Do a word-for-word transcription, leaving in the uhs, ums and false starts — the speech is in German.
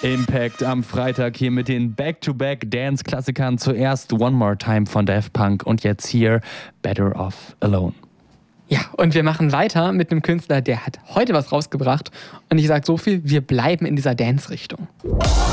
Impact am Freitag hier mit den Back-to-Back-Dance-Klassikern. Zuerst One More Time von Daft Punk und jetzt hier Better Off Alone. Ja, und wir machen weiter mit einem Künstler, der hat heute was rausgebracht. Und ich sage so viel, wir bleiben in dieser Dance-Richtung.